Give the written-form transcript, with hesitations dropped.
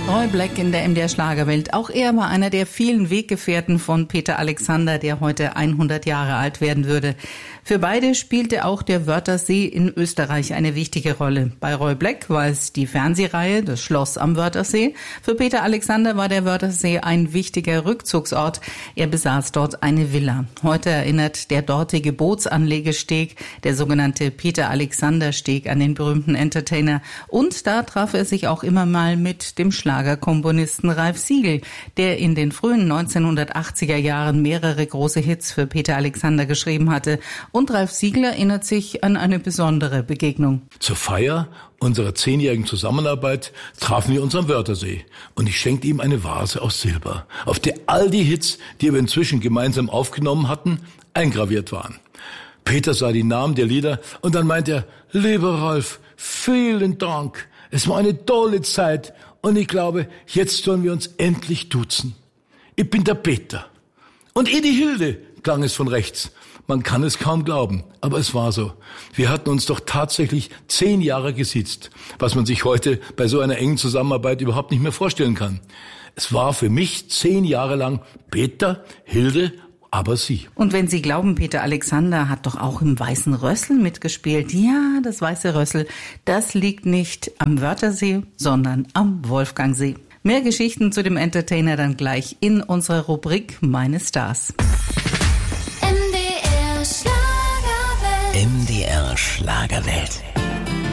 Roy Black in der MDR Schlagerwelt. Auch er war einer der vielen Weggefährten von Peter Alexander, der heute 100 Jahre alt werden würde. Für beide spielte auch der Wörthersee in Österreich eine wichtige Rolle. Bei Roy Black war es die Fernsehreihe Das Schloss am Wörthersee. Für Peter Alexander war der Wörthersee ein wichtiger Rückzugsort. Er besaß dort eine Villa. Heute erinnert der dortige Bootsanlegesteg, der sogenannte Peter-Alexander-Steg, an den berühmten Entertainer. Und da traf er sich auch immer mal mit dem Schlagerkomponisten Ralf Siegel, der in den frühen 1980er Jahren mehrere große Hits für Peter Alexander geschrieben hatte. Und Ralf Siegel erinnert sich an eine besondere Begegnung. Zur Feier unserer 10-jährigen Zusammenarbeit trafen wir uns am Wörthersee und ich schenkte ihm eine Vase aus Silber, auf der all die Hits, die wir inzwischen gemeinsam aufgenommen hatten, eingraviert waren. Peter sah die Namen der Lieder und dann meinte er: Lieber Ralf, vielen Dank. Es war eine tolle Zeit und ich glaube, jetzt sollen wir uns endlich duzen. Ich bin der Peter. Und die Hilde, klang es von rechts. Man kann es kaum glauben, aber es war so. Wir hatten uns doch tatsächlich 10 Jahre gesiezt, was man sich heute bei so einer engen Zusammenarbeit überhaupt nicht mehr vorstellen kann. Es war für mich 10 Jahre lang Peter, Hilde, aber sie. Und wenn Sie glauben, Peter Alexander hat doch auch im Weißen Rössl mitgespielt. Ja, das Weiße Rössl, das liegt nicht am Wörthersee, sondern am Wolfgangsee. Mehr Geschichten zu dem Entertainer dann gleich in unserer Rubrik Meine Stars. MDR Schlagerwelt.